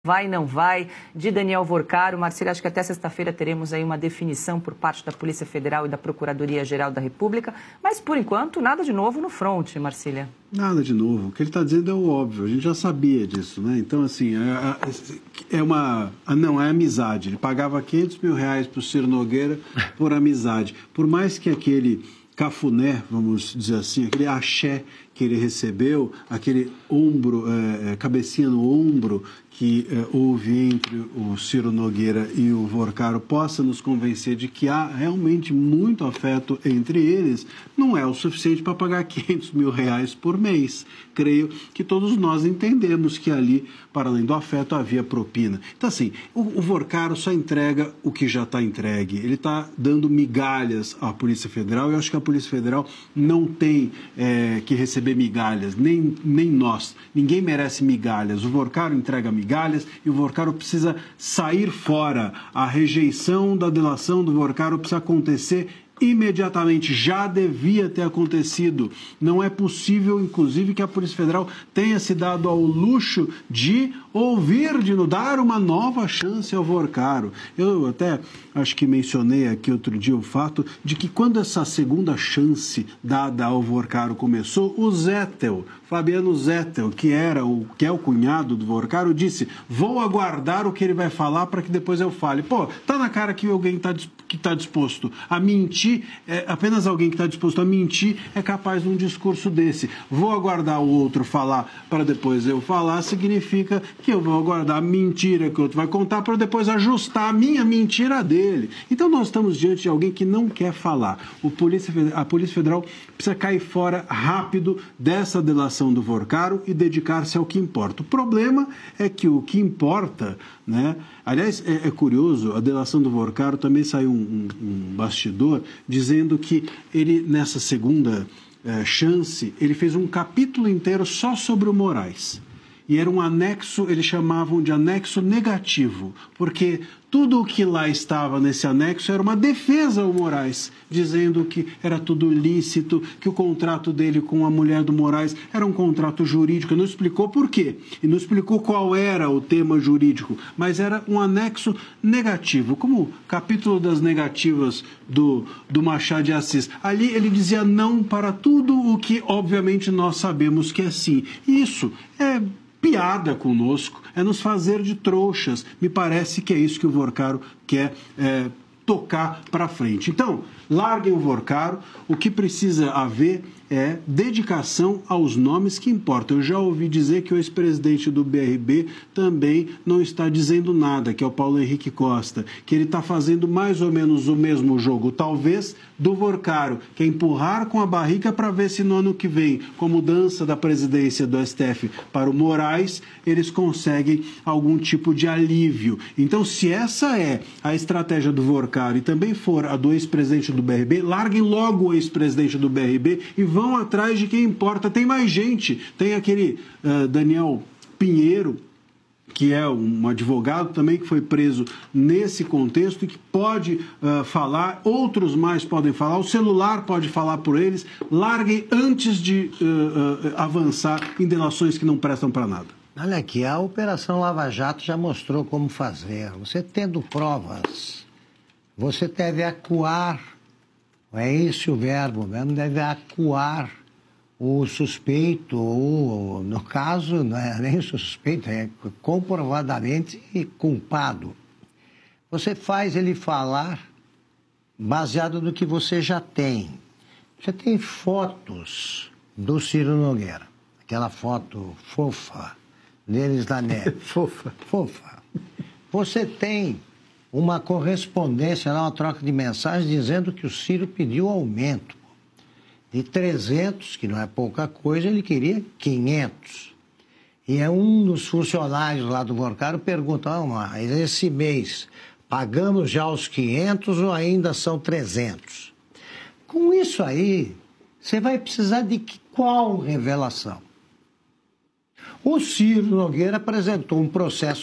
Vai, não vai, de Daniel Vorcaro. Marcília, acho que até sexta-feira teremos aí uma definição por parte da Polícia Federal e da Procuradoria-Geral da República, mas, por enquanto, nada de novo no fronte, Marcília. Nada de novo. O que ele está dizendo é o óbvio, a gente já sabia disso, né? Então, assim, não é amizade. Ele pagava R$500 mil para o Ciro Nogueira por amizade. Por mais que aquele cafuné, vamos dizer assim, aquele axé que ele recebeu, aquele ombro, cabecinha no ombro que houve entre o Ciro Nogueira e o Vorcaro possa nos convencer de que há realmente muito afeto entre eles, não é o suficiente para pagar R$500 mil por mês. Creio que todos nós entendemos que ali, para além do afeto, havia propina. Então, assim, o Vorcaro só entrega o que já está entregue. Ele está dando migalhas à Polícia Federal e eu acho que a Polícia Federal não tem que receber migalhas, nem nós. Ninguém merece migalhas. O Vorcaro entrega migalhas e o Vorcaro precisa sair fora. A rejeição da delação do Vorcaro precisa acontecer imediatamente, já devia ter acontecido. Não é possível, inclusive, que a Polícia Federal tenha se dado ao luxo de dar uma nova chance ao Vorcaro. Eu até acho que mencionei aqui outro dia o fato de que quando essa segunda chance dada ao Vorcaro começou, o Zettel, Fabiano Zettel, que é o cunhado do Vorcaro, disse: vou aguardar o que ele vai falar para que depois eu fale. Pô, tá na cara que alguém que está disposto a mentir, apenas alguém que está disposto a mentir é capaz de um discurso desse. Vou aguardar o outro falar para depois eu falar, significa que eu vou aguardar a mentira que o outro vai contar para depois ajustar a minha mentira dele. Então nós estamos diante de alguém que não quer falar. A Polícia Federal precisa cair fora rápido dessa delação do Vorcaro e dedicar-se ao que importa. O problema é que o que importa, né? Aliás, é curioso, a delação do Vorcaro também saiu um bastidor dizendo que ele, nessa segunda chance, ele fez um capítulo inteiro só sobre o Moraes. E era um anexo, eles chamavam de anexo negativo, porque tudo o que lá estava nesse anexo era uma defesa ao Moraes, dizendo que era tudo lícito, que o contrato dele com a mulher do Moraes era um contrato jurídico. Não explicou por quê, e não explicou qual era o tema jurídico, mas era um anexo negativo, como o capítulo das negativas do Machado de Assis. Ali ele dizia não para tudo o que, obviamente, nós sabemos que é sim. Isso é piada conosco, é nos fazer de trouxas. Me parece que é isso que o Vorcaro quer tocar para frente. Então, larguem o Vorcaro, o que precisa haver é dedicação aos nomes que importam. Eu já ouvi dizer que o ex-presidente do BRB também não está dizendo nada, que é o Paulo Henrique Costa, que ele está fazendo mais ou menos o mesmo jogo, talvez, do Vorcaro, que é empurrar com a barriga para ver se no ano que vem, com a mudança da presidência do STF para o Moraes, eles conseguem algum tipo de alívio. Então, se essa é a estratégia do Vorcaro e também for a do ex-presidente do BRB, larguem logo o ex-presidente do BRB e vão atrás de quem importa. Tem mais gente. Tem aquele Daniel Pinheiro, que é um advogado também que foi preso nesse contexto e que pode falar, outros mais podem falar, o celular pode falar por eles. Larguem antes de avançar em delações que não prestam para nada. Olha aqui, a Operação Lava Jato já mostrou como fazer. Você tendo provas, você deve acuar, é esse o verbo, não deve acuar o suspeito, ou no caso, não é nem suspeito, é comprovadamente culpado. Você faz ele falar baseado no que você já tem. Você tem fotos do Ciro Nogueira, aquela foto fofa deles na neve. Fofa. Você tem uma correspondência, uma troca de mensagens dizendo que o Ciro pediu aumento de 300, que não é pouca coisa, ele queria 500. E um dos funcionários lá do Vorcaro pergunta: mas esse mês pagamos já os 500 ou ainda são 300? Com isso aí, você vai precisar de qual revelação? O Ciro Nogueira apresentou um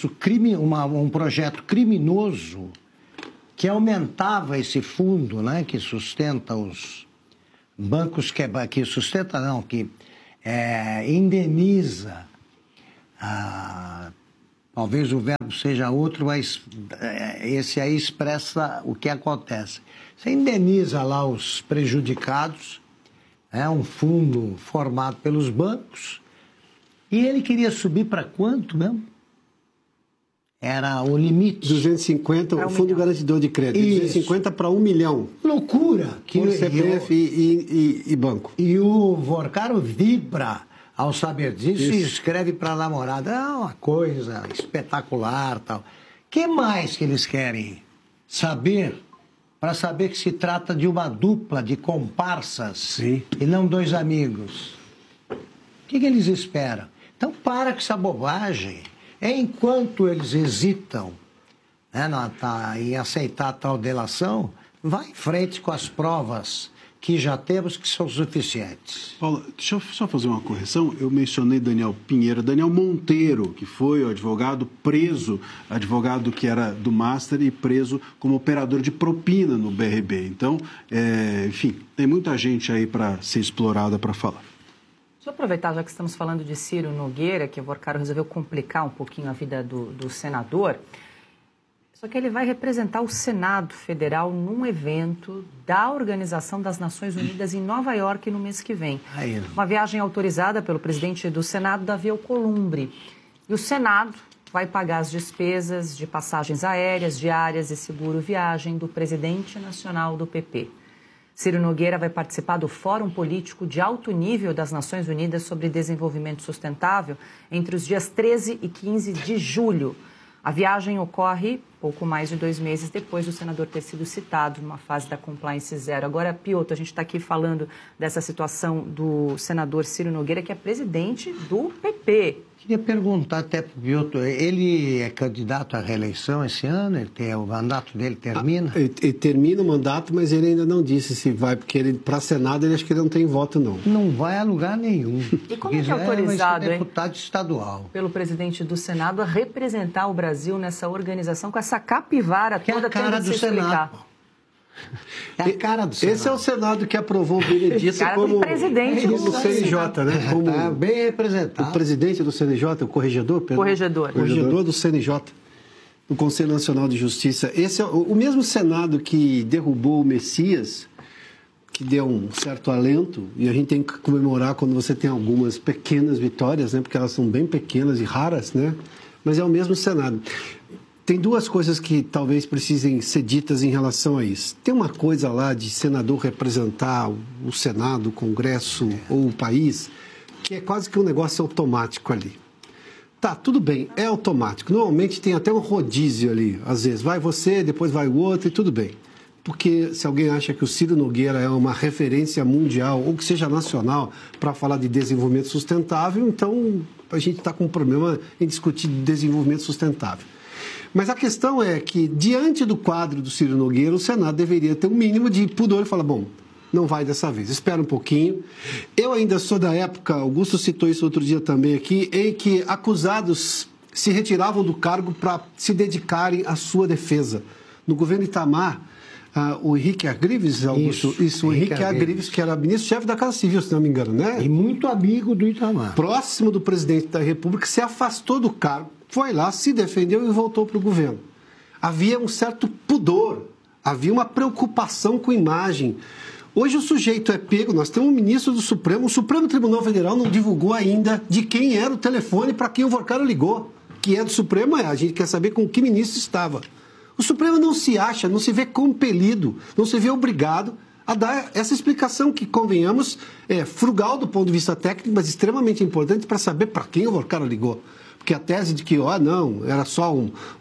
projeto criminoso que aumentava esse fundo, né, que sustenta os bancos, que sustenta não, que indeniza talvez o verbo seja outro, mas esse aí expressa o que acontece. Você indeniza lá os prejudicados, um fundo formado pelos bancos, e ele queria subir para quanto mesmo? Era o limite. 250, o Fundo Garantidor de Crédito. Isso. 250 para 1 milhão. Loucura! Por CPF e banco. E o Vorcaro vibra ao saber disso e escreve para a namorada. É uma coisa espetacular, tal. O que mais que eles querem saber para saber que se trata de uma dupla de comparsas? Sim. E não dois amigos? O que eles esperam? Então para com essa bobagem. Enquanto eles hesitam em aceitar tal delação, vá em frente com as provas que já temos, que são suficientes. Paulo, deixa eu só fazer uma correção. Eu mencionei Daniel Pinheiro. Daniel Monteiro, que foi o advogado preso, advogado que era do Master e preso como operador de propina no BRB. Então, enfim, tem muita gente aí para ser explorada para falar. Deixa eu aproveitar, já que estamos falando de Ciro Nogueira, que o Vorcaro resolveu complicar um pouquinho a vida do senador. Só que ele vai representar o Senado Federal num evento da Organização das Nações Unidas em Nova York no mês que vem. Uma viagem autorizada pelo presidente do Senado, Davi Alcolumbre. E o Senado vai pagar as despesas de passagens aéreas, diárias e seguro-viagem do presidente nacional do PP. Ciro Nogueira vai participar do Fórum Político de Alto Nível das Nações Unidas sobre Desenvolvimento Sustentável entre os dias 13 e 15 de julho. A viagem ocorre pouco mais de 2 meses depois do senador ter sido citado numa fase da Compliance Zero. Agora, Piotr, a gente está aqui falando dessa situação do senador Ciro Nogueira, que é presidente do PP. Queria perguntar até para o Piotr, ele é candidato à reeleição esse ano? O mandato dele termina? Ele termina o mandato, mas ele ainda não disse se vai, porque ele para Senado ele acho que ele não tem voto, não. Não vai a lugar nenhum. E como é que é autorizado, vai ser deputado estadual, pelo presidente do Senado a representar o Brasil nessa organização com essa capivara que toda é a cara do Senado? É a cara do Senado. Esse é o Senado que aprovou o Benedito como presidente do CNJ, né? Como tá bem representado. O presidente do CNJ, o corregedor, Pedro? Corregedor do CNJ, do Conselho Nacional de Justiça. Esse é o mesmo Senado que derrubou o Messias, que deu um certo alento, e a gente tem que comemorar quando você tem algumas pequenas vitórias, né? Porque elas são bem pequenas e raras, né? Mas é o mesmo Senado. Tem 2 coisas que talvez precisem ser ditas em relação a isso. Tem uma coisa lá de senador representar o Senado, o Congresso ou o país, que é quase que um negócio automático ali. Tá, tudo bem, é automático. Normalmente tem até um rodízio ali. Às vezes vai você, depois vai o outro e tudo bem. Porque se alguém acha que o Ciro Nogueira é uma referência mundial ou que seja nacional para falar de desenvolvimento sustentável, então a gente está com um problema em discutir desenvolvimento sustentável. Mas a questão é que, diante do quadro do Ciro Nogueira, o Senado deveria ter um mínimo de pudor e falar, bom, não vai dessa vez, espera um pouquinho. Eu ainda sou da época, Augusto citou isso outro dia também aqui, em que acusados se retiravam do cargo para se dedicarem à sua defesa. No governo Itamar, o Henrique Agrives, Augusto, o Henrique Agrives, que era ministro-chefe da Casa Civil, se não me engano, né? E muito amigo do Itamar. Próximo do presidente da República, se afastou do cargo, foi lá, se defendeu e voltou para o governo. Havia um certo pudor, havia uma preocupação com imagem. Hoje o sujeito é pego, nós temos um ministro do Supremo, o Supremo Tribunal Federal não divulgou ainda de quem era o telefone para quem o Vorcaro ligou. Que é do Supremo, a gente quer saber com que ministro estava. O Supremo não se acha, não se vê compelido, não se vê obrigado a dar essa explicação que, convenhamos, é frugal do ponto de vista técnico, mas extremamente importante para saber para quem o Vorcaro ligou. Porque a tese de que, não, era só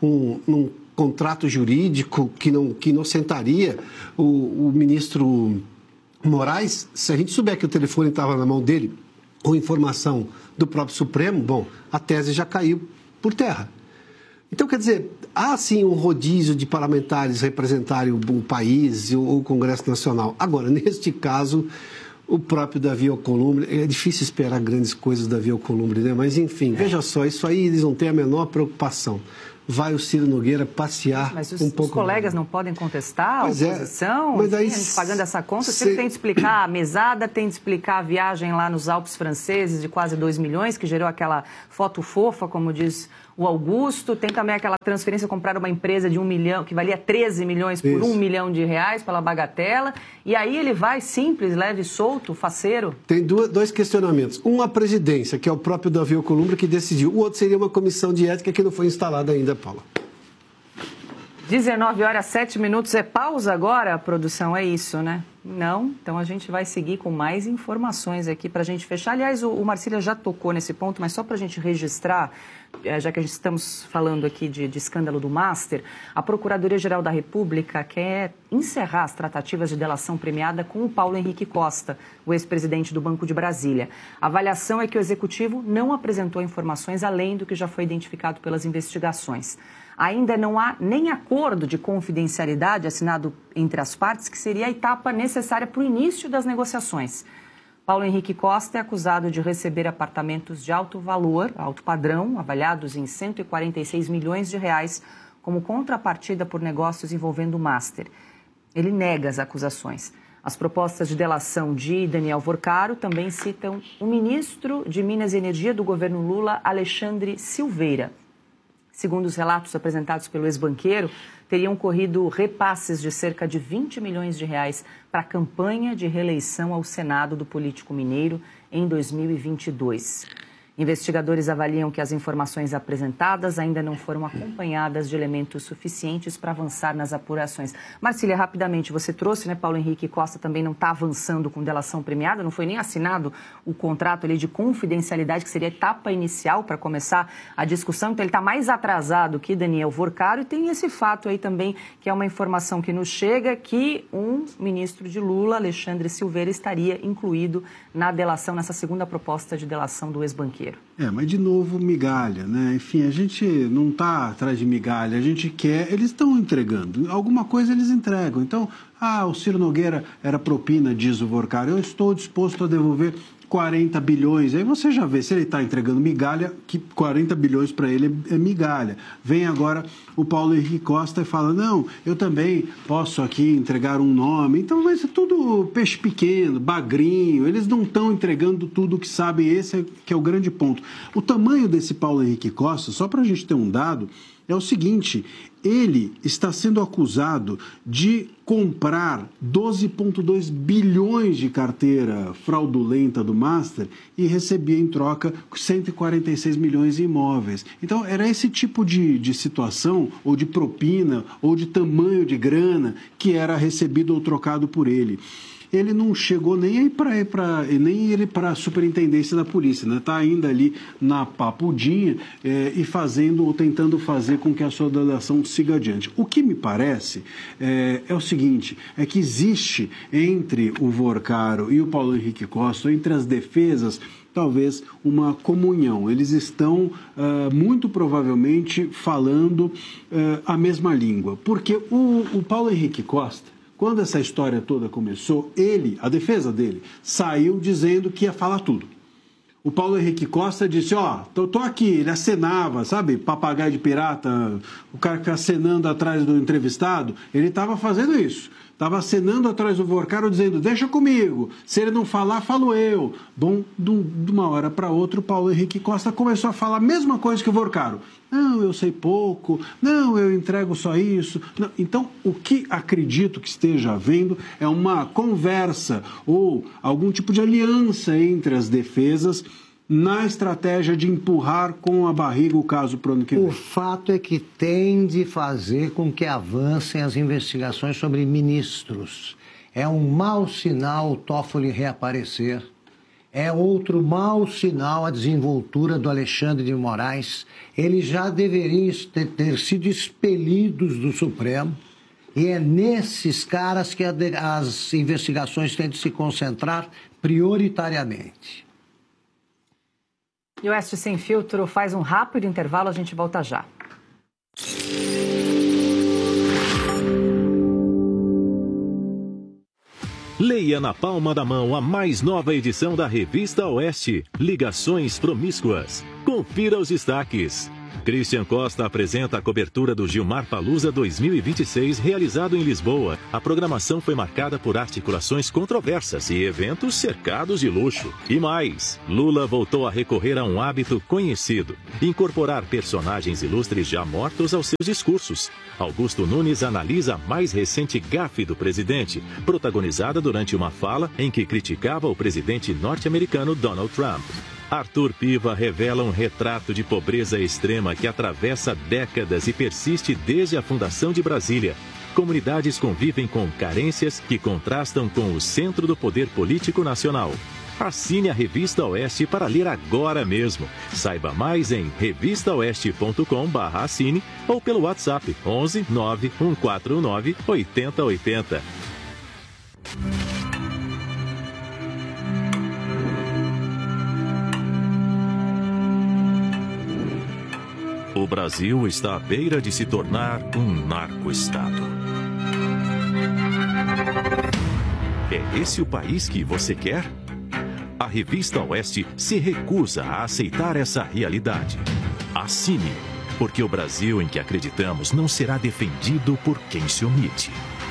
um contrato jurídico que inocentaria o ministro Moraes, se a gente souber que o telefone estava na mão dele, ou informação do próprio Supremo, bom, a tese já caiu por terra. Então, quer dizer, há sim um rodízio de parlamentares representarem o país ou o Congresso Nacional. Agora, neste caso, o próprio Davi Alcolumbre, é difícil esperar grandes coisas do Davi Alcolumbre, né? Mas, enfim, veja só, isso aí eles não têm a menor preocupação. Vai o Ciro Nogueira passear mas um pouco... Os colegas não podem contestar a oposição? Mas aí, a gente pagando essa conta, você tem de explicar a mesada, tem de explicar a viagem lá nos Alpes franceses de quase 2 milhões, que gerou aquela foto fofa, como diz o Augusto, tem também aquela transferência, comprar uma empresa de 1 milhão, que valia 13 milhões por R$1 milhão pela bagatela, e aí ele vai simples, leve, solto, faceiro? Tem dois questionamentos. Um, a presidência, que é o próprio Davi Alcolumbre que decidiu. O outro seria uma comissão de ética que não foi instalada ainda, Paula. 19h07, é pausa agora, produção, é isso, né? Não, então a gente vai seguir com mais informações aqui para a gente fechar. Aliás, o Marcília já tocou nesse ponto, mas só para a gente registrar, já que a gente estamos falando aqui de escândalo do Master, a Procuradoria-Geral da República quer encerrar as tratativas de delação premiada com o Paulo Henrique Costa, o ex-presidente do Banco de Brasília. A avaliação é que o Executivo não apresentou informações além do que já foi identificado pelas investigações. Ainda não há nem acordo de confidencialidade assinado entre as partes, que seria a etapa necessária para o início das negociações. Paulo Henrique Costa é acusado de receber apartamentos de alto valor, alto padrão, avaliados em R$146 milhões, como contrapartida por negócios envolvendo o Master. Ele nega as acusações. As propostas de delação de Daniel Vorcaro também citam o ministro de Minas e Energia do governo Lula, Alexandre Silveira. Segundo os relatos apresentados pelo ex-banqueiro, teriam corrido repasses de cerca de R$20 milhões para a campanha de reeleição ao Senado do político mineiro em 2022. Investigadores avaliam que as informações apresentadas ainda não foram acompanhadas de elementos suficientes para avançar nas apurações. Marcília, rapidamente, você trouxe, né, Paulo Henrique Costa também não está avançando com delação premiada, não foi nem assinado o contrato ali de confidencialidade, que seria a etapa inicial para começar a discussão, então ele está mais atrasado que Daniel Vorcaro, e tem esse fato aí também, que é uma informação que nos chega, que um ministro de Lula, Alexandre Silveira, estaria incluído na delação, nessa segunda proposta de delação do ex-banqueiro. Mas de novo, migalha, né? Enfim, a gente não está atrás de migalha, a gente quer, eles estão entregando, alguma coisa eles entregam. Então, o Ciro Nogueira era propina, diz o Vorcaro, eu estou disposto a devolver 40 bilhões, aí você já vê, se ele está entregando migalha, que 40 bilhões para ele é migalha. Vem agora o Paulo Henrique Costa e fala, não, eu também posso aqui entregar um nome. Então vai ser tudo peixe pequeno, bagrinho, eles não estão entregando tudo que sabem, esse que é o grande ponto. O tamanho desse Paulo Henrique Costa, só para a gente ter um dado, é o seguinte, ele está sendo acusado de comprar 12,2 bilhões de carteira fraudulenta do Master e recebia em troca 146 milhões em imóveis. Então, era esse tipo de situação, ou de propina, ou de tamanho de grana que era recebido ou trocado por ele. Ele não chegou nem para a superintendência da polícia, né? Está ainda ali na papudinha e fazendo ou tentando fazer com que a sua delação siga adiante. O que me parece é o seguinte, é que existe entre o Vorcaro e o Paulo Henrique Costa, entre as defesas, talvez uma comunhão. Eles estão, muito provavelmente, falando a mesma língua. Porque o Paulo Henrique Costa, quando essa história toda começou, a defesa dele, saiu dizendo que ia falar tudo. O Paulo Henrique Costa disse, tô aqui, ele acenava, sabe, papagaio de pirata, o cara que fica acenando atrás do entrevistado, ele estava fazendo isso. Estava acenando atrás do Vorcaro dizendo, deixa comigo, se ele não falar, falo eu. Bom, de uma hora para outra, o Paulo Henrique Costa começou a falar a mesma coisa que o Vorcaro. Não, eu sei pouco, não, eu entrego só isso. Não. Então, o que acredito que esteja havendo é uma conversa ou algum tipo de aliança entre as defesas na estratégia de empurrar com a barriga o caso para o ano que vem. O fato é que tem de fazer com que avancem as investigações sobre ministros. É um mau sinal o Toffoli reaparecer. É outro mau sinal a desenvoltura do Alexandre de Moraes. Eles já deveriam ter sido expelidos do Supremo. E é nesses caras que as investigações têm de se concentrar prioritariamente. E o Oeste Sem Filtro faz um rápido intervalo, a gente volta já. Leia na palma da mão a mais nova edição da Revista Oeste, Ligações Promíscuas. Confira os destaques. Christian Costa apresenta a cobertura do Gilmar Palusa 2026, realizado em Lisboa. A programação foi marcada por articulações controversas e eventos cercados de luxo. E mais, Lula voltou a recorrer a um hábito conhecido: incorporar personagens ilustres já mortos aos seus discursos. Augusto Nunes analisa a mais recente gafe do presidente, protagonizada durante uma fala em que criticava o presidente norte-americano Donald Trump. Arthur Piva revela um retrato de pobreza extrema que atravessa décadas e persiste desde a fundação de Brasília. Comunidades convivem com carências que contrastam com o centro do poder político nacional. Assine a Revista Oeste para ler agora mesmo. Saiba mais em revistaoeste.com/assine ou pelo WhatsApp 11 9149 8080. O Brasil está à beira de se tornar um narco-estado. É esse o país que você quer? A Revista Oeste se recusa a aceitar essa realidade. Assine, porque o Brasil em que acreditamos não será defendido por quem se omite.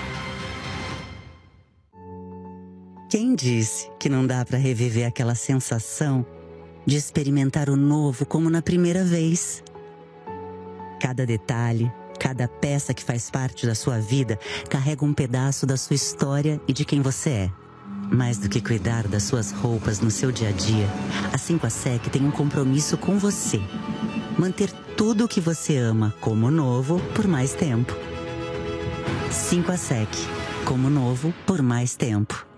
Quem disse que não dá para reviver aquela sensação de experimentar o novo como na primeira vez? Cada detalhe, cada peça que faz parte da sua vida carrega um pedaço da sua história e de quem você é. Mais do que cuidar das suas roupas no seu dia a dia, a 5ASEC tem um compromisso com você. Manter tudo o que você ama como novo por mais tempo. 5ASEC, como novo por mais tempo.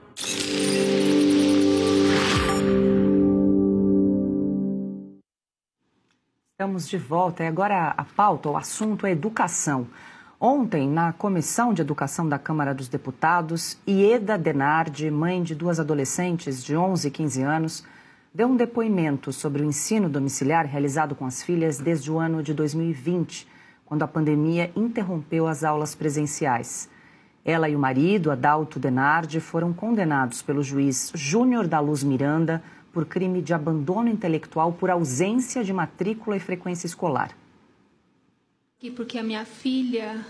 Estamos de volta e agora a pauta, o assunto é educação. Ontem, na Comissão de Educação da Câmara dos Deputados, Ieda Denardi, mãe de duas adolescentes de 11 e 15 anos, deu um depoimento sobre o ensino domiciliar realizado com as filhas desde o ano de 2020, quando a pandemia interrompeu as aulas presenciais. Ela e o marido, Adalto Denardi, foram condenados pelo juiz Júnior da Luz Miranda por crime de abandono intelectual por ausência de matrícula e frequência escolar. Porque a minha filha,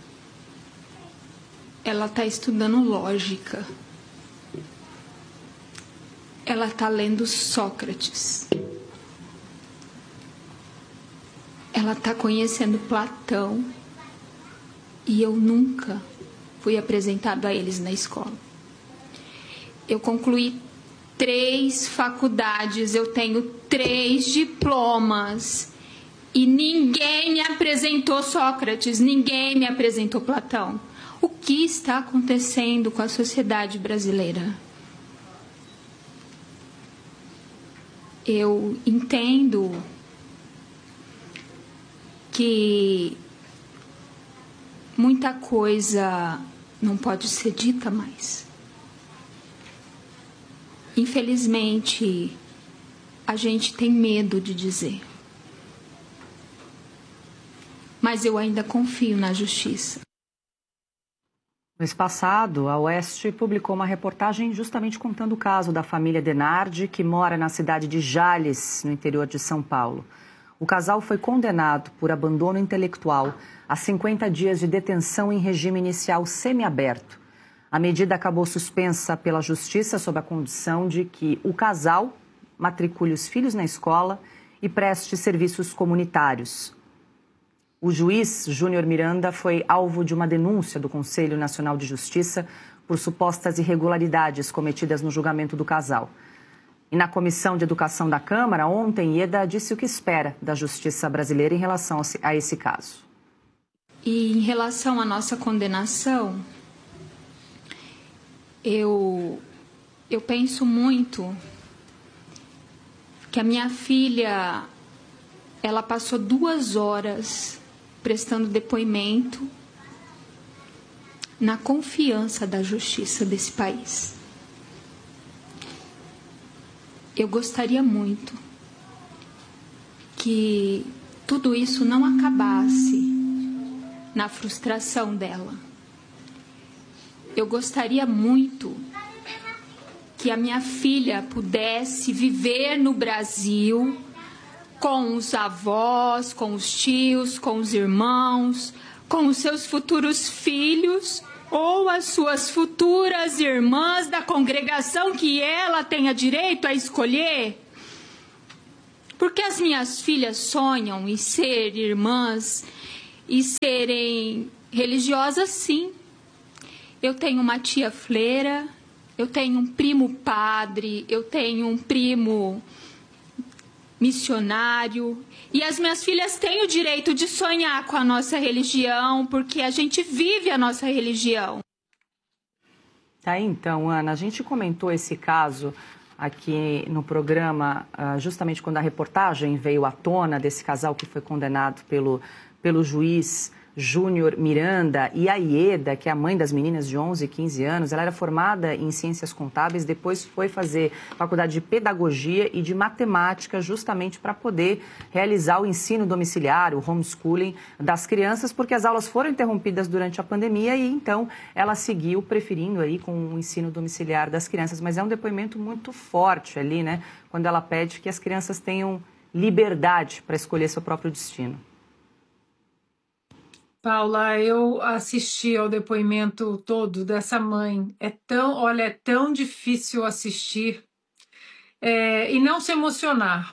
ela está estudando lógica. Ela está lendo Sócrates. Ela está conhecendo Platão. E eu nunca fui apresentado a eles na escola. Eu concluí 3 faculdades, eu tenho 3 diplomas e ninguém me apresentou Sócrates, ninguém me apresentou Platão. O que está acontecendo com a sociedade brasileira? Eu entendo que muita coisa não pode ser dita mais. Infelizmente, a gente tem medo de dizer. Mas eu ainda confio na justiça. No mês passado, a Oeste publicou uma reportagem justamente contando o caso da família Denardi, que mora na cidade de Jales, no interior de São Paulo. O casal foi condenado por abandono intelectual a 50 dias de detenção em regime inicial semiaberto. A medida acabou suspensa pela Justiça sob a condição de que o casal matricule os filhos na escola e preste serviços comunitários. O juiz Júnior Miranda foi alvo de uma denúncia do Conselho Nacional de Justiça por supostas irregularidades cometidas no julgamento do casal. E na Comissão de Educação da Câmara, ontem, Ieda disse o que espera da Justiça brasileira em relação a esse caso. E em relação à nossa condenação, eu penso muito que a minha filha, ela passou 2 horas prestando depoimento na confiança da justiça desse país. Eu gostaria muito que tudo isso não acabasse na frustração dela. Eu gostaria muito que a minha filha pudesse viver no Brasil com os avós, com os tios, com os irmãos, com os seus futuros filhos ou as suas futuras irmãs da congregação que ela tenha direito a escolher? Porque as minhas filhas sonham em ser irmãs e serem religiosas, sim. Eu tenho uma tia freira, eu tenho um primo padre, eu tenho um primo missionário. E as minhas filhas têm o direito de sonhar com a nossa religião, porque a gente vive a nossa religião. Tá aí, então, Ana, a gente comentou esse caso aqui no programa, justamente quando a reportagem veio à tona desse casal que foi condenado pelo juiz Júnior Miranda, e a Ieda, que é a mãe das meninas de 11 e 15 anos, ela era formada em ciências contábeis, depois foi fazer faculdade de pedagogia e de matemática, justamente para poder realizar o ensino domiciliar, o homeschooling das crianças, porque as aulas foram interrompidas durante a pandemia e então ela seguiu preferindo aí com o ensino domiciliar das crianças. Mas é um depoimento muito forte ali, né, quando ela pede que as crianças tenham liberdade para escolher seu próprio destino. Paula, eu assisti ao depoimento todo dessa mãe. É tão difícil assistir e não se emocionar.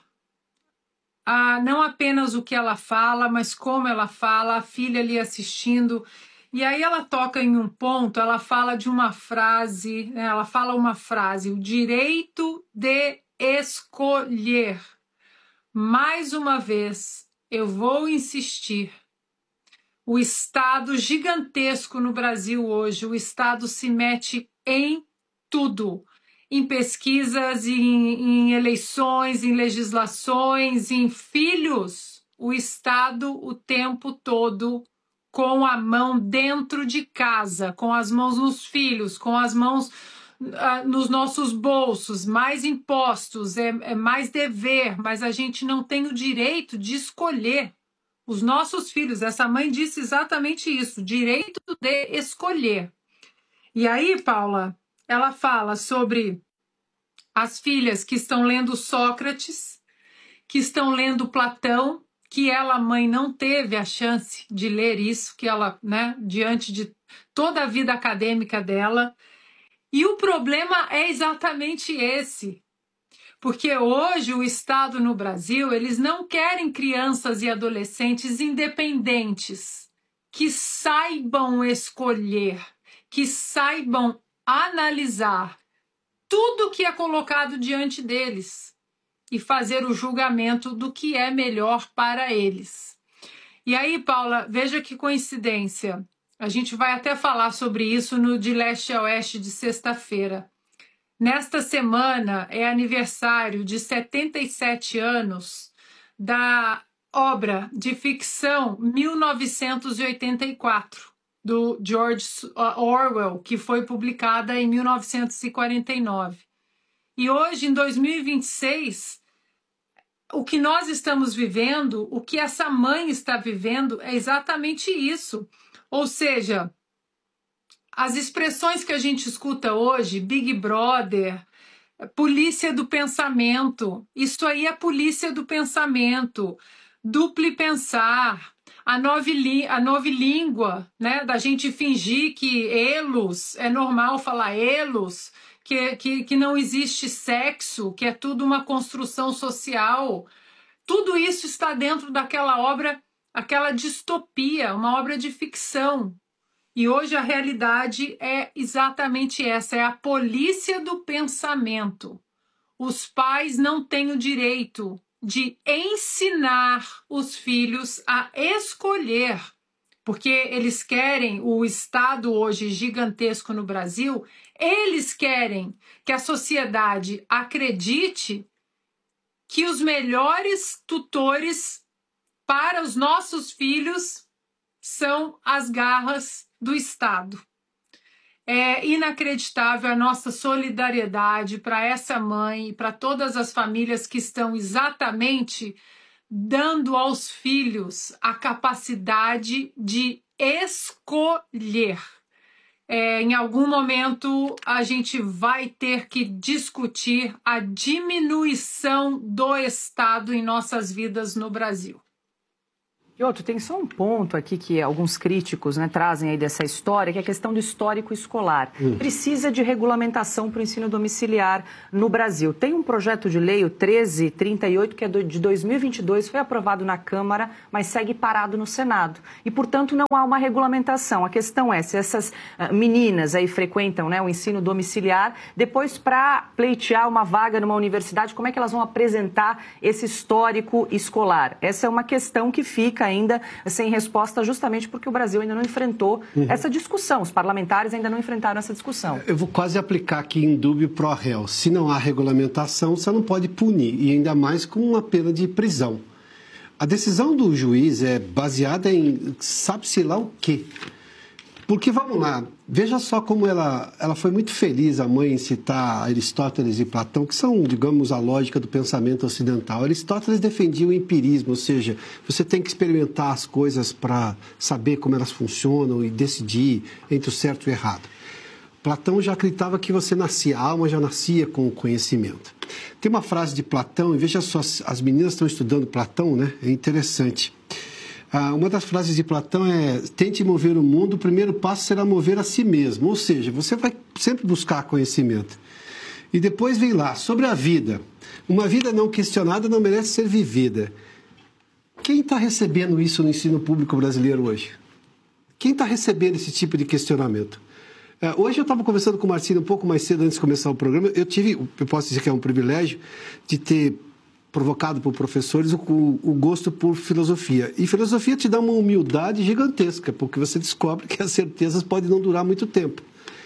Não apenas o que ela fala, mas como ela fala, a filha ali assistindo. E aí ela toca em um ponto, ela fala de uma frase, né? Ela fala uma frase, o direito de escolher. Mais uma vez, eu vou insistir. O Estado gigantesco no Brasil hoje, o Estado se mete em tudo, em pesquisas, em eleições, em legislações, em filhos. O Estado o tempo todo com a mão dentro de casa, com as mãos nos filhos, com as mãos nos nossos bolsos, mais impostos, é mais dever, mas a gente não tem o direito de escolher. Os nossos filhos, essa mãe disse exatamente isso, direito de escolher. E aí, Paula, ela fala sobre as filhas que estão lendo Sócrates, que estão lendo Platão, que ela, mãe, não teve a chance de ler isso, que ela, né, diante de toda a vida acadêmica dela. E o problema é exatamente esse. Porque hoje o Estado no Brasil, eles não querem crianças e adolescentes independentes, que saibam escolher, que saibam analisar tudo que é colocado diante deles e fazer o julgamento do que é melhor para eles. E aí, Paula, veja que coincidência. A gente vai até falar sobre isso no De Leste a Oeste de sexta-feira. Nesta semana é aniversário de 77 anos da obra de ficção 1984, do George Orwell, que foi publicada em 1949. E hoje, em 2026, o que nós estamos vivendo, o que essa mãe está vivendo é exatamente isso. Ou seja, as expressões que a gente escuta hoje, Big Brother, polícia do pensamento, isso aí é polícia do pensamento, duplo pensar, a nova língua, né, da gente fingir que elos, é normal falar elos, que não existe sexo, que é tudo uma construção social. Tudo isso está dentro daquela obra, aquela distopia, uma obra de ficção. E hoje a realidade é exatamente essa, é a polícia do pensamento. Os pais não têm o direito de ensinar os filhos a escolher, porque eles querem, o Estado hoje gigantesco no Brasil, eles querem que a sociedade acredite que os melhores tutores para os nossos filhos são as garras do Estado. É inacreditável a nossa solidariedade para essa mãe e para todas as famílias que estão exatamente dando aos filhos a capacidade de escolher. em algum momento a gente vai ter que discutir a diminuição do Estado em nossas vidas no Brasil. Giotto, tem só um ponto aqui que alguns críticos, né, trazem aí dessa história, que é a questão do histórico escolar. Precisa de regulamentação para o ensino domiciliar no Brasil. Tem um projeto de lei, o 1338, que é de 2022, foi aprovado na Câmara, mas segue parado no Senado. E, portanto, não há uma regulamentação. A questão é, se essas meninas aí frequentam, né, o ensino domiciliar, depois para pleitear uma vaga numa universidade, como é que elas vão apresentar esse histórico escolar? Essa é uma questão que fica ainda sem resposta, justamente porque o Brasil ainda não enfrentou essa discussão. Os parlamentares ainda não enfrentaram essa discussão. Eu vou quase aplicar aqui em dúbio pro réu. Se não há regulamentação, você não pode punir, e ainda mais com uma pena de prisão. A decisão do juiz é baseada em sabe-se lá o quê. Porque, vamos lá, veja só como ela foi muito feliz, a mãe, em citar Aristóteles e Platão, que são, digamos, a lógica do pensamento ocidental. Aristóteles defendia o empirismo, ou seja, você tem que experimentar as coisas para saber como elas funcionam e decidir entre o certo e o errado. Platão já acreditava que você nascia, a alma já nascia com o conhecimento. Tem uma frase de Platão, e veja só, as meninas estão estudando Platão, né? É interessante. Uma das frases de Platão é: tente mover o mundo, o primeiro passo será mover a si mesmo. Ou seja, você vai sempre buscar conhecimento. E depois vem lá, sobre a vida. Uma vida não questionada não merece ser vivida. Quem está recebendo isso no ensino público brasileiro hoje? Quem está recebendo esse tipo de questionamento? Hoje eu estava conversando com o Marcelo um pouco mais cedo, antes de começar o programa. Eu posso dizer que é um privilégio de ter provocado por professores o gosto por filosofia. E filosofia te dá uma humildade gigantesca, porque você descobre que as certezas podem não durar muito tempo.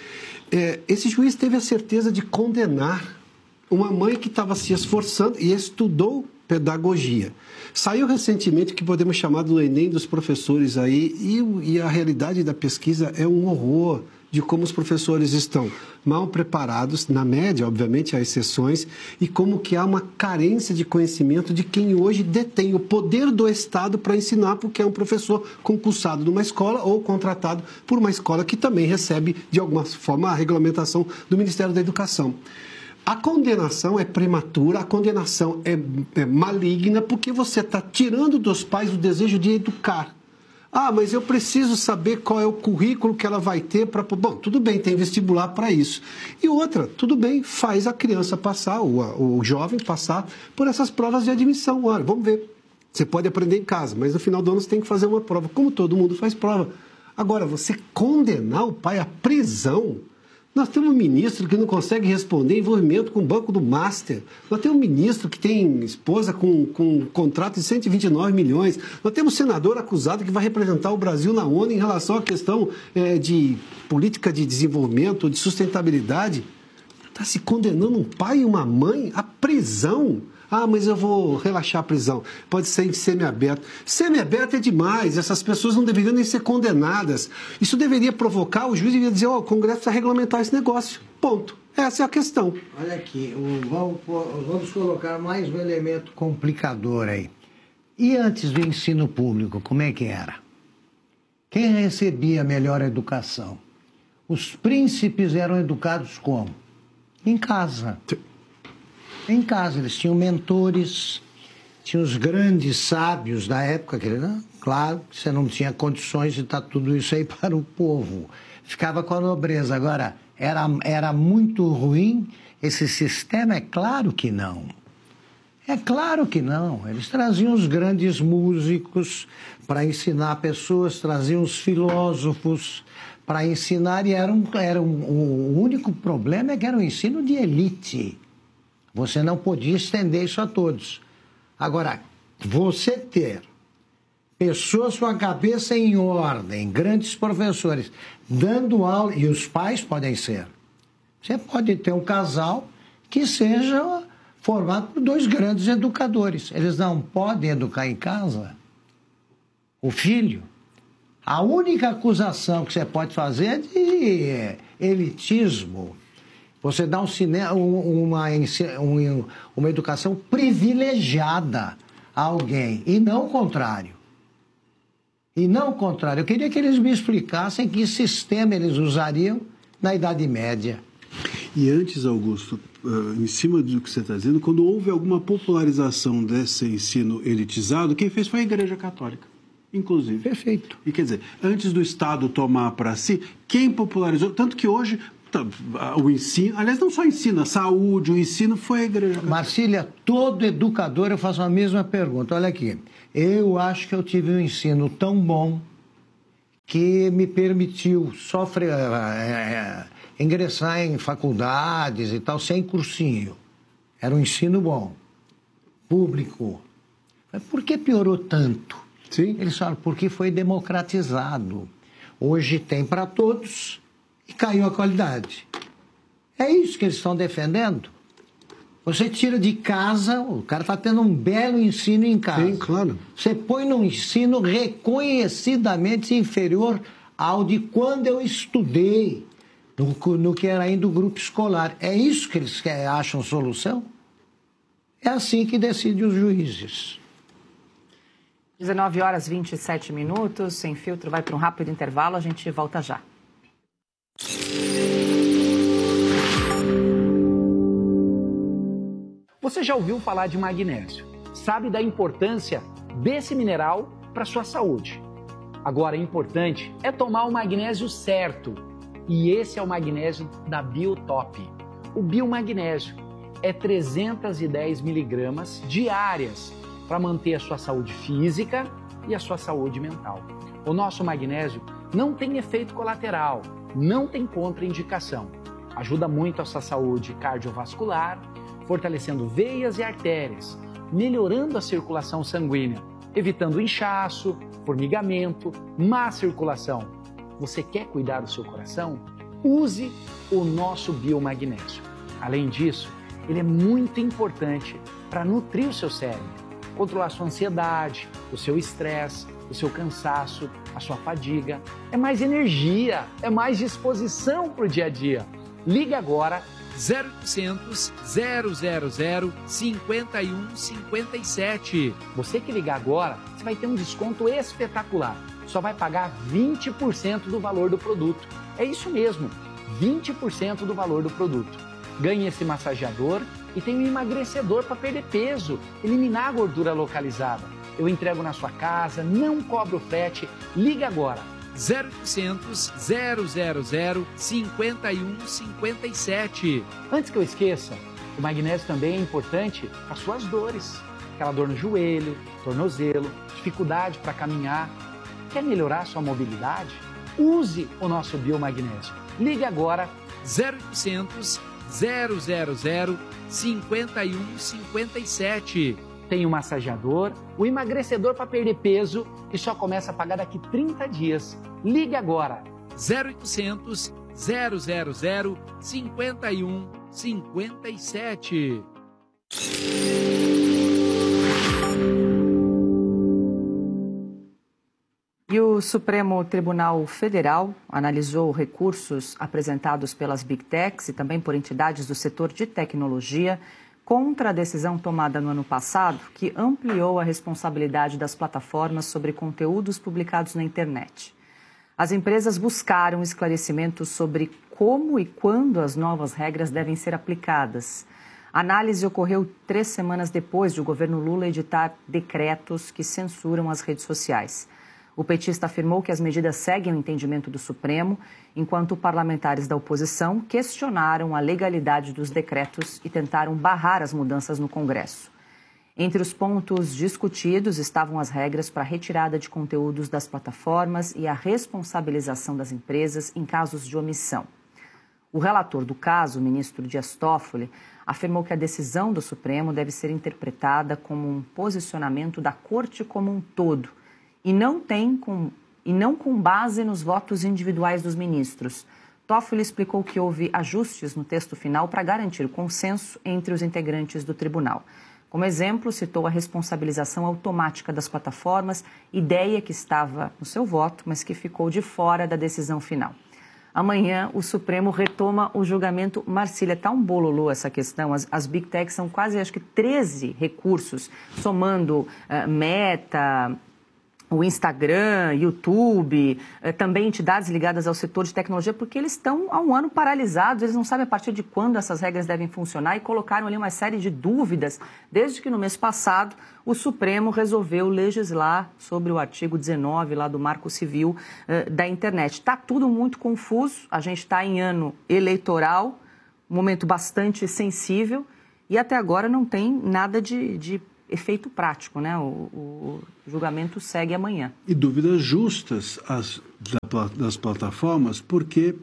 Esse juiz teve a certeza de condenar uma mãe que estava se esforçando e estudou pedagogia. Saiu recentemente o que podemos chamar do Enem dos professores aí, e a realidade da pesquisa é um horror de como os professores estão mal preparados, na média, obviamente, há exceções, e como que há uma carência de conhecimento de quem hoje detém o poder do Estado para ensinar, porque é um professor concursado numa escola ou contratado por uma escola que também recebe, de alguma forma, a regulamentação do Ministério da Educação. A condenação é prematura, a condenação é maligna, porque você está tirando dos pais o desejo de educar. Mas eu preciso saber qual é o currículo que ela vai ter para... Bom, tudo bem, tem vestibular para isso. E outra, tudo bem, faz a criança passar, o jovem passar por essas provas de admissão. Olha, vamos ver. Você pode aprender em casa, mas no final do ano você tem que fazer uma prova, como todo mundo faz prova. Agora, você condenar o pai à prisão... Nós temos um ministro que não consegue responder envolvimento com o Banco do Master. Nós temos um ministro que tem esposa com um contrato de 129 milhões. Nós temos um senador acusado que vai representar o Brasil na ONU em relação à questão de política de desenvolvimento, de sustentabilidade. Está se condenando um pai e uma mãe à prisão. Mas eu vou relaxar a prisão. Pode ser em semiaberto. Semiaberto é demais. Essas pessoas não deveriam nem ser condenadas. Isso deveria provocar, o juiz deveria dizer, o Congresso precisa regulamentar esse negócio. Ponto. Essa é a questão. Olha aqui, vamos colocar mais um elemento complicador aí. E antes do ensino público, como é que era? Quem recebia a melhor educação? Os príncipes eram educados como? Em casa. Em casa, eles tinham mentores, tinham os grandes sábios da época, claro, você não tinha condições de dar tudo isso aí para o povo. Ficava com a nobreza. Agora, era muito ruim esse sistema? É claro que não. É claro que não. Eles traziam os grandes músicos para ensinar pessoas, traziam os filósofos para ensinar, e o único problema é que era um ensino de elite. Você não podia estender isso a todos. Agora, você ter pessoas com a cabeça em ordem, grandes professores, dando aula, e os pais podem ser. Você pode ter um casal que seja formado por dois grandes educadores. Eles não podem educar em casa o filho. A única acusação que você pode fazer é de elitismo. Você dá uma educação privilegiada a alguém, e não o contrário. E não o contrário. Eu queria que eles me explicassem que sistema eles usariam na Idade Média. E antes, Augusto, em cima do que você está dizendo, quando houve alguma popularização desse ensino elitizado, quem fez foi a Igreja Católica, inclusive. Perfeito. E quer dizer, antes do Estado tomar para si, quem popularizou, tanto que hoje o ensino, aliás, não só ensino, a saúde, o ensino foi a Igreja Católica. Marcília, todo educador, eu faço a mesma pergunta. Olha aqui, eu acho que eu tive um ensino tão bom que me permitiu ingressar em faculdades e tal, sem cursinho. Era um ensino bom, público. Mas por que piorou tanto? Sim. Eles falam, porque foi democratizado. Hoje tem para todos e caiu a qualidade. É isso que eles estão defendendo. Você tira de casa, o cara está tendo um belo ensino em casa. Sim, claro. Você põe num ensino reconhecidamente inferior ao de quando eu estudei, no que era ainda o grupo escolar. É isso que eles acham solução? É assim que decidem os juízes. 19 horas 27 minutos, Sem Filtro vai para um rápido intervalo, a gente volta já. Você já ouviu falar de magnésio? Sabe da importância desse mineral para a sua saúde? Agora, o importante é tomar o magnésio certo. E esse é o magnésio da Biotop. O biomagnésio é 310 miligramas diárias para manter a sua saúde física e a sua saúde mental. O nosso magnésio não tem efeito colateral, não tem contraindicação. Ajuda muito a sua saúde cardiovascular, fortalecendo veias e artérias, melhorando a circulação sanguínea, evitando inchaço, formigamento, má circulação. Você quer cuidar do seu coração? Use o nosso biomagnésio. Além disso, ele é muito importante para nutrir o seu cérebro, controlar a sua ansiedade, o seu estresse, o seu cansaço, a sua fadiga. É mais energia, é mais disposição para o dia a dia. Ligue agora 0800 000 5157. Você que ligar agora, você vai ter um desconto espetacular. Só vai pagar 20% do valor do produto. É isso mesmo, 20% do valor do produto. Ganhe esse massageador e tem um emagrecedor para perder peso, eliminar a gordura localizada. Eu entrego na sua casa, não cobro frete. Ligue agora, 0800 000 5157. Antes que eu esqueça, o magnésio também é importante para suas dores. Aquela dor no joelho, tornozelo, dificuldade para caminhar. Quer melhorar sua mobilidade? Use o nosso biomagnésio. Ligue agora 0800 000 5157. Tem o massageador, o emagrecedor para perder peso e só começa a pagar daqui 30 dias. Ligue agora 0800 000 5157. E o Supremo Tribunal Federal analisou recursos apresentados pelas Big Techs e também por entidades do setor de tecnologia contra a decisão tomada no ano passado, que ampliou a responsabilidade das plataformas sobre conteúdos publicados na internet. As empresas buscaram esclarecimentos sobre como e quando as novas regras devem ser aplicadas. A análise ocorreu 3 semanas depois de o governo Lula editar decretos que censuram as redes sociais. O petista afirmou que as medidas seguem o entendimento do Supremo, enquanto parlamentares da oposição questionaram a legalidade dos decretos e tentaram barrar as mudanças no Congresso. Entre os pontos discutidos estavam as regras para a retirada de conteúdos das plataformas e a responsabilização das empresas em casos de omissão. O relator do caso, o ministro Dias Toffoli, afirmou que a decisão do Supremo deve ser interpretada como um posicionamento da Corte como um todo, e não com base nos votos individuais dos ministros. Toffoli explicou que houve ajustes no texto final para garantir o consenso entre os integrantes do tribunal. Como exemplo, citou a responsabilização automática das plataformas, ideia que estava no seu voto, mas que ficou de fora da decisão final. Amanhã, o Supremo retoma o julgamento. Marcília, está um bololô essa questão. As Big Techs são quase, acho que 13 recursos, somando Meta, o Instagram, YouTube, também entidades ligadas ao setor de tecnologia, porque eles estão há um ano paralisados, eles não sabem a partir de quando essas regras devem funcionar e colocaram ali uma série de dúvidas, desde que no mês passado o Supremo resolveu legislar sobre o artigo 19 lá do Marco Civil da internet. Está tudo muito confuso, a gente está em ano eleitoral, um momento bastante sensível e até agora não tem nada de efeito prático, né? O julgamento segue amanhã. E dúvidas justas das plataformas, porque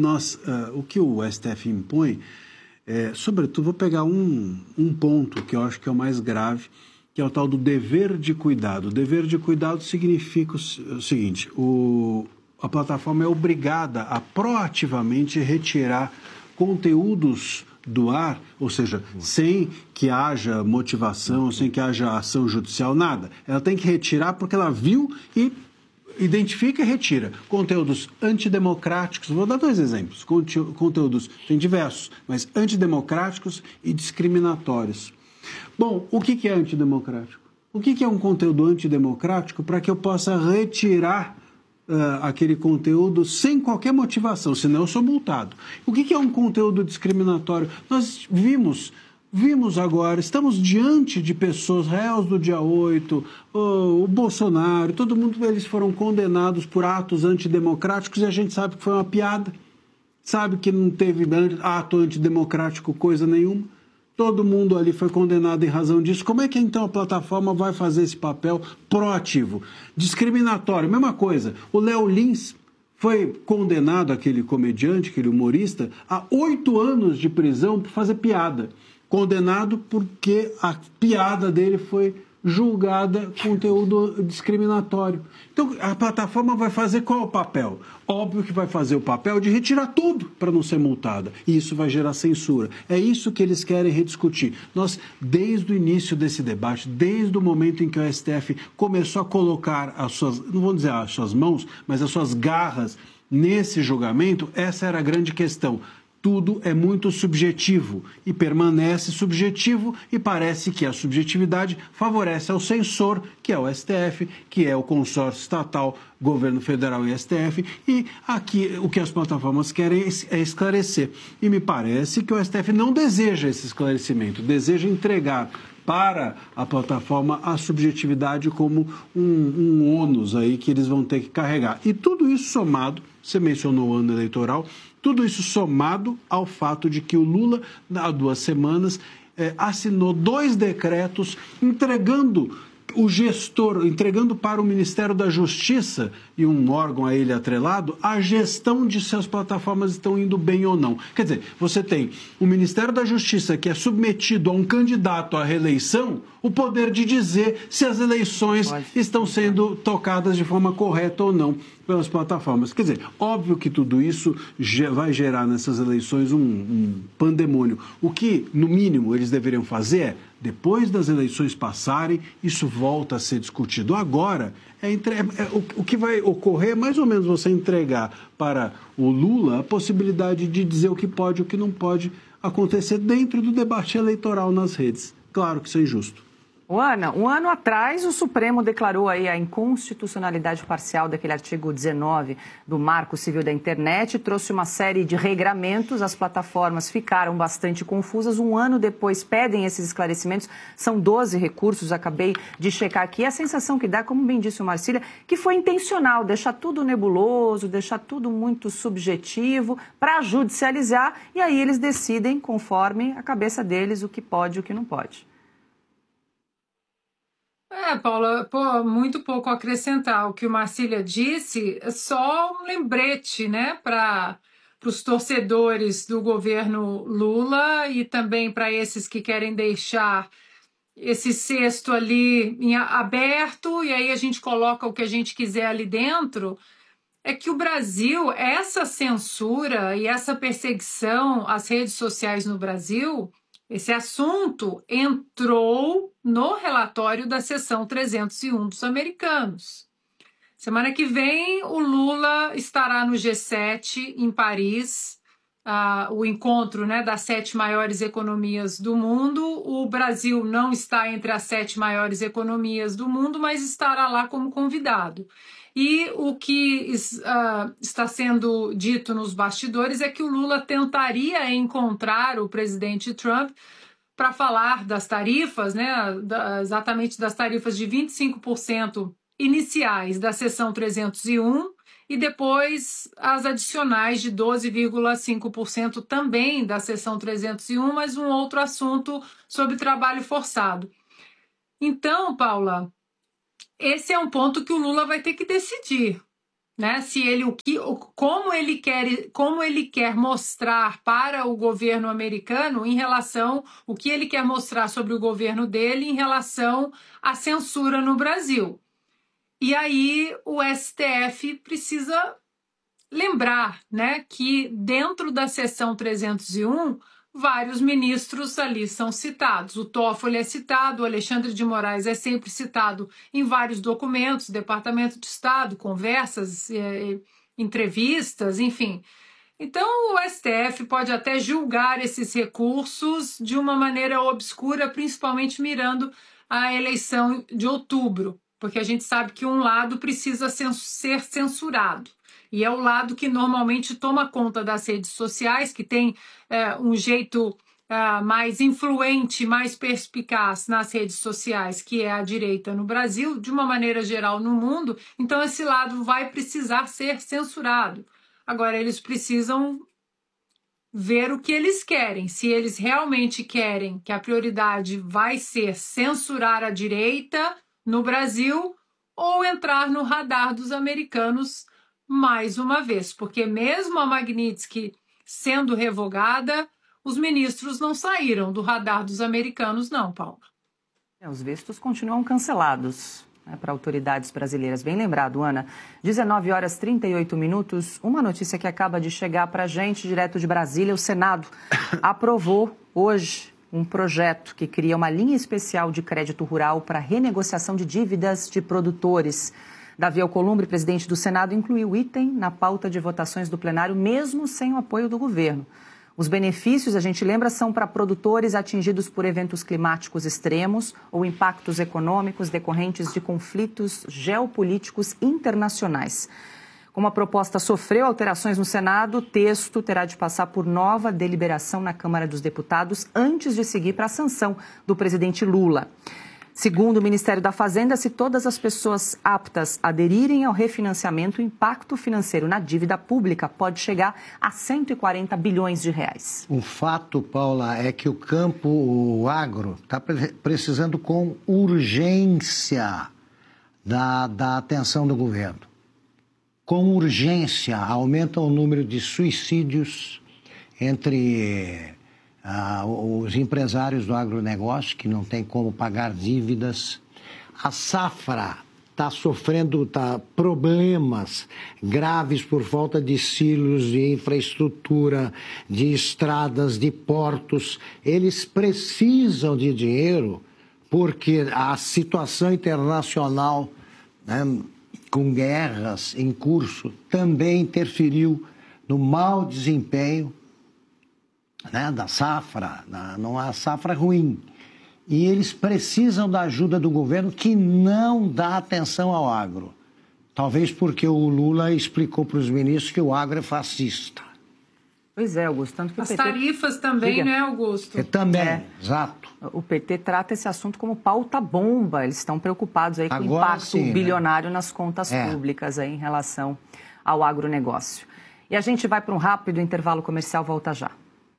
o que o STF impõe, sobretudo, vou pegar um ponto que eu acho que é o mais grave, que é o tal do dever de cuidado. O dever de cuidado significa o seguinte, a plataforma é obrigada a proativamente retirar conteúdos do ar, ou seja, sem que haja motivação, sem que haja ação judicial, nada. Ela tem que retirar porque ela viu e identifica e retira. Conteúdos antidemocráticos, vou dar 2 exemplos, conteúdos, tem diversos, mas antidemocráticos e discriminatórios. Bom, o que é antidemocrático? O que é um conteúdo antidemocrático para que eu possa retirar aquele conteúdo sem qualquer motivação, senão eu sou multado. O que é um conteúdo discriminatório? Nós vimos agora, estamos diante de pessoas réus do dia 8, o Bolsonaro, todo mundo, eles foram condenados por atos antidemocráticos e a gente sabe que foi uma piada, sabe que não teve ato antidemocrático coisa nenhuma. Todo mundo ali foi condenado em razão disso. Como é que então a plataforma vai fazer esse papel proativo? Discriminatório, mesma coisa. O Léo Lins foi condenado, aquele comediante, aquele humorista, a 8 anos de prisão por fazer piada. Condenado porque a piada dele foi julgada conteúdo discriminatório. Então, a plataforma vai fazer qual o papel? Óbvio que vai fazer o papel de retirar tudo para não ser multada. E isso vai gerar censura. É isso que eles querem rediscutir. Nós, desde o início desse debate, desde o momento em que o STF começou a colocar as suas, não vou dizer as suas mãos, mas as suas garras nesse julgamento, essa era a grande questão. Tudo é muito subjetivo e permanece subjetivo e parece que a subjetividade favorece ao censor, que é o STF, que é o consórcio estatal, governo federal e STF, e aqui o que as plataformas querem é esclarecer. E me parece que o STF não deseja esse esclarecimento, deseja entregar para a plataforma a subjetividade como um ônus aí que eles vão ter que carregar. E tudo isso somado, você mencionou o ano eleitoral, tudo isso somado ao fato de que o Lula, há 2 semanas, assinou 2 decretos entregando para o Ministério da Justiça e um órgão a ele atrelado, a gestão de se as plataformas estão indo bem ou não. Quer dizer, você tem o Ministério da Justiça que é submetido a um candidato à reeleição o poder de dizer se as eleições estão sendo tocadas de forma correta ou não pelas plataformas. Quer dizer, óbvio que tudo isso vai gerar nessas eleições um pandemônio. O que, no mínimo, eles deveriam fazer é, depois das eleições passarem, isso volta a ser discutido. Agora, o que vai ocorrer é mais ou menos você entregar para o Lula a possibilidade de dizer o que pode e o que não pode acontecer dentro do debate eleitoral nas redes. Claro que isso é injusto. Ana, um ano atrás o Supremo declarou aí a inconstitucionalidade parcial daquele artigo 19 do Marco Civil da Internet, trouxe uma série de regramentos, as plataformas ficaram bastante confusas, um ano depois pedem esses esclarecimentos, são 12 recursos, acabei de checar aqui, a sensação que dá, como bem disse o Marcília, que foi intencional, deixar tudo nebuloso, deixar tudo muito subjetivo para judicializar e aí eles decidem conforme a cabeça deles o que pode e o que não pode. Paula, muito pouco a acrescentar. O que o Marcília disse é só um lembrete, né, para os torcedores do governo Lula e também para esses que querem deixar esse cesto ali aberto e aí a gente coloca o que a gente quiser ali dentro. É que o Brasil, essa censura e essa perseguição às redes sociais no Brasil, esse assunto entrou no relatório da seção 301 dos americanos. Semana que vem, o Lula estará no G7 em Paris, o encontro, né, das 7 maiores economias do mundo. O Brasil não está entre as 7 maiores economias do mundo, mas estará lá como convidado. E o que está sendo dito nos bastidores é que o Lula tentaria encontrar o presidente Trump para falar das tarifas, né, exatamente das tarifas de 25% iniciais da seção 301 e depois as adicionais de 12,5% também da seção 301, mas um outro assunto sobre trabalho forçado. Então, Paula, esse é um ponto que o Lula vai ter que decidir, né? Se ele como ele quer mostrar para o governo americano o que ele quer mostrar sobre o governo dele em relação à censura no Brasil. E aí o STF precisa lembrar, né, que dentro da seção 301, vários ministros ali são citados. O Toffoli é citado, o Alexandre de Moraes é sempre citado em vários documentos, Departamento de Estado, conversas, entrevistas, enfim. Então o STF pode até julgar esses recursos de uma maneira obscura, principalmente mirando a eleição de outubro, porque a gente sabe que um lado precisa ser censurado. E é o lado que normalmente toma conta das redes sociais, que tem um jeito mais influente, mais perspicaz nas redes sociais, que é a direita no Brasil, de uma maneira geral no mundo. Então esse lado vai precisar ser censurado. Agora, eles precisam ver o que eles querem. Se eles realmente querem que a prioridade vai ser censurar a direita no Brasil ou entrar no radar dos americanos mais uma vez, porque mesmo a Magnitsky sendo revogada, os ministros não saíram do radar dos americanos, não, Paula. Os vistos continuam cancelados, né, para autoridades brasileiras. Bem lembrado, Ana. 19h38, uma notícia que acaba de chegar para a gente, direto de Brasília. O Senado aprovou hoje um projeto que cria uma linha especial de crédito rural para renegociação de dívidas de produtores. Davi Alcolumbre, presidente do Senado, incluiu o item na pauta de votações do plenário, mesmo sem o apoio do governo. Os benefícios, a gente lembra, são para produtores atingidos por eventos climáticos extremos ou impactos econômicos decorrentes de conflitos geopolíticos internacionais. Como a proposta sofreu alterações no Senado, o texto terá de passar por nova deliberação na Câmara dos Deputados antes de seguir para a sanção do presidente Lula. Segundo o Ministério da Fazenda, se todas as pessoas aptas aderirem ao refinanciamento, o impacto financeiro na dívida pública pode chegar a 140 bilhões de reais. O fato, Paula, é que o agro, está precisando com urgência da atenção do governo. Com urgência, aumenta o número de suicídios entre os empresários do agronegócio, que não tem como pagar dívidas. A safra está sofrendo problemas graves por falta de silos, de infraestrutura, de estradas, de portos. Eles precisam de dinheiro porque a situação internacional, né, com guerras em curso, também interferiu no mau desempenho, né, da safra, não há safra ruim. E eles precisam da ajuda do governo, que não dá atenção ao agro. Talvez porque o Lula explicou para os ministros que o agro é fascista. Pois é, Augusto. Tanto que as tarifas também, né, Augusto? Também, exato. O PT trata esse assunto como pauta-bomba. Eles estão preocupados aí com o impacto bilionário, né, nas contas públicas aí em relação ao agronegócio. E a gente vai para um rápido intervalo comercial, volta já.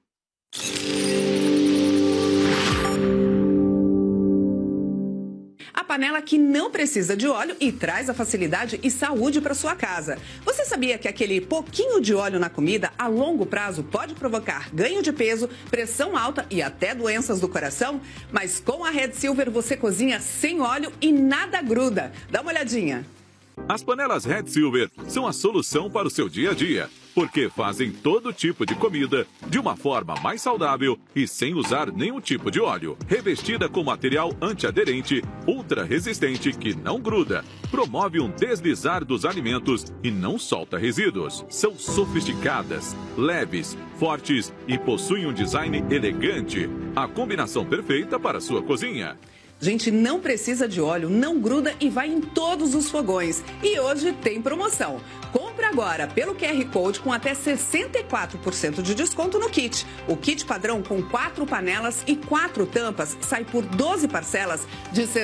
A panela que não precisa de óleo e traz a facilidade e saúde para sua casa. Você sabia que aquele pouquinho de óleo na comida a longo prazo pode provocar ganho de peso, pressão alta e até doenças do coração? Mas com a Red Silver você cozinha sem óleo e nada gruda. Dá uma olhadinha. As panelas Red Silver são a solução para o seu dia a dia, porque fazem todo tipo de comida de uma forma mais saudável e sem usar nenhum tipo de óleo. Revestida com material antiaderente, ultra resistente que não gruda, promove um deslizar dos alimentos e não solta resíduos. São sofisticadas, leves, fortes e possuem um design elegante. A combinação perfeita para a sua cozinha. Gente, não precisa de óleo, não gruda e vai em todos os fogões. E hoje tem promoção. Compre agora pelo QR Code com até 64% de desconto no kit. O kit padrão com 4 panelas e 4 tampas sai por 12 parcelas de R$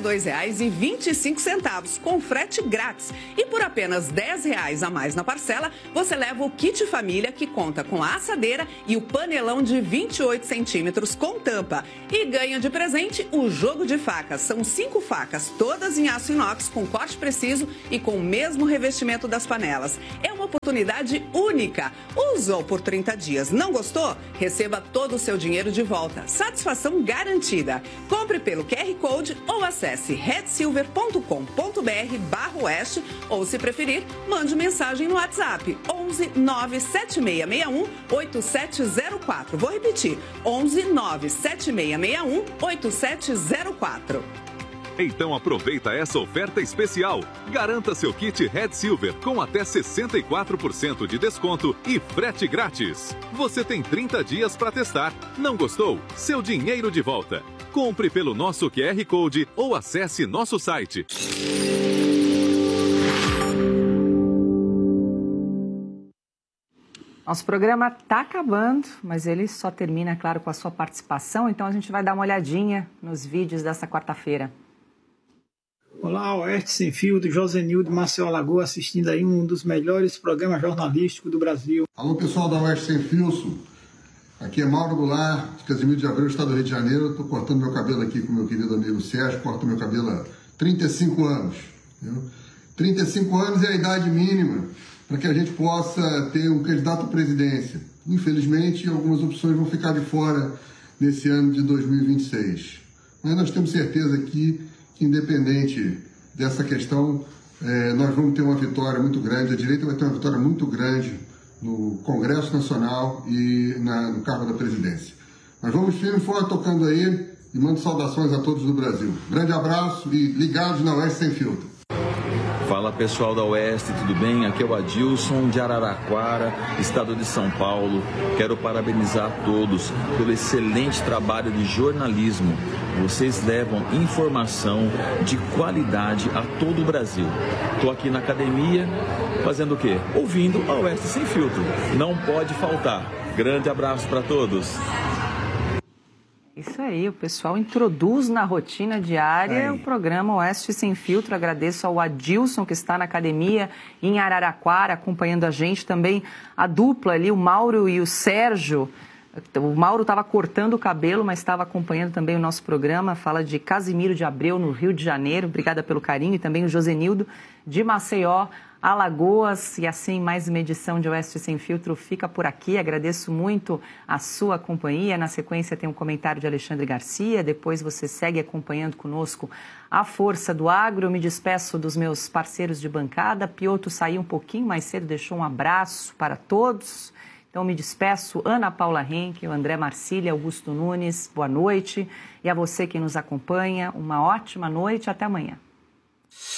62,25, com frete grátis. E por apenas R$ 10 a mais na parcela, você leva o kit família, que conta com a assadeira e o panelão de 28 centímetros com tampa. E ganha de presente o jogo de facas. São 5 facas, todas em aço inox, com corte preciso e com o mesmo revestimento das panelas. É uma oportunidade única. Usou por 30 dias, não gostou? Receba todo o seu dinheiro de volta. Satisfação garantida. Compre pelo QR Code ou acesse redsilver.com.br/oeste ou, se preferir, mande mensagem no WhatsApp 11 97661 8704. Vou repetir, 11 97661 8704. Então aproveita essa oferta especial. Garanta seu kit Red Silver com até 64% de desconto e frete grátis. Você tem 30 dias para testar. Não gostou? Seu dinheiro de volta. Compre pelo nosso QR Code ou acesse nosso site. Nosso programa está acabando, mas ele só termina, claro, com a sua participação. Então a gente vai dar uma olhadinha nos vídeos dessa quarta-feira. Olá, Oeste Sem Filtro, Josenildo, Maceió, Alagoas, assistindo aí um dos melhores programas jornalísticos do Brasil. Alô, pessoal da Oeste Sem Filtro, aqui é Mauro Goulart, de Casimiro de Abreu, estado do Rio de Janeiro. Estou cortando meu cabelo aqui com meu querido amigo Sérgio, corto meu cabelo há 35 anos. Entendeu? 35 anos é a idade mínima para que a gente possa ter um candidato à presidência. Infelizmente, algumas opções vão ficar de fora nesse ano de 2026. Mas nós temos certeza aqui que, independente dessa questão, nós vamos ter uma vitória muito grande, a direita vai ter uma vitória muito grande no Congresso Nacional e no cargo da presidência. Mas vamos firme e forte tocando aí e mando saudações a todos do Brasil. Grande abraço e ligados na Oeste Sem Filtro. Fala pessoal da Oeste, tudo bem? Aqui é o Adilson de Araraquara, estado de São Paulo. Quero parabenizar a todos pelo excelente trabalho de jornalismo. Vocês levam informação de qualidade a todo o Brasil. Estou aqui na academia fazendo o quê? Ouvindo a Oeste Sem Filtro. Não pode faltar. Grande abraço para todos. Isso aí, o pessoal introduz na rotina diária o programa Oeste Sem Filtro. Agradeço ao Adilson, que está na academia em Araraquara, acompanhando a gente. Também a dupla ali, o Mauro e o Sérgio. O Mauro estava cortando o cabelo, mas estava acompanhando também o nosso programa. Fala de Casimiro de Abreu, no Rio de Janeiro. Obrigada pelo carinho. E também o Josenildo de Maceió, Alagoas. E assim, mais uma edição de Oeste Sem Filtro fica por aqui. Agradeço muito a sua companhia. Na sequência tem um comentário de Alexandre Garcia. Depois você segue acompanhando conosco a Força do Agro. Eu me despeço dos meus parceiros de bancada. Pioto saiu um pouquinho mais cedo, deixou um abraço para todos. Então, me despeço, Ana Paula Henkel, André Marcília, Augusto Nunes, boa noite. E a você que nos acompanha, uma ótima noite, até amanhã.